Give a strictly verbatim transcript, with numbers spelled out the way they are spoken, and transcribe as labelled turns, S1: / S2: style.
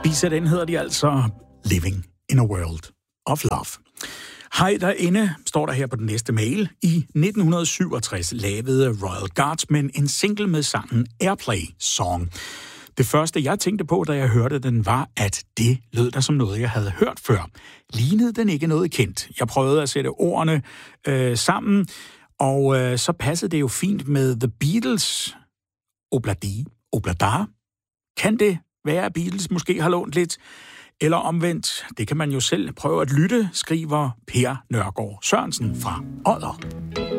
S1: B Z N hedder de altså, Living in a World of Love. Hej derinde, står der her på den næste mail. I nitten syvogtres lavede Royal Guardsmen en single med sangen Airplay Song. Det første, jeg tænkte på, da jeg hørte den, var, at det lød der som noget, jeg havde hørt før. Lignede den ikke noget kendt? Jeg prøvede at sætte ordene øh, sammen, og øh, så passede det jo fint med The Beatles. Obladi, Oblada. Kan det være, at Beatles måske har lånt lidt? Eller omvendt, det kan man jo selv prøve at lytte, skriver Per Nørgaard Sørensen fra Odder.